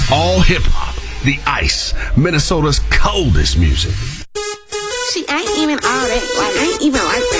All hip-hop, the Ice, Minnesota's coldest music. See, I ain't even all that. Like, I ain't even like that.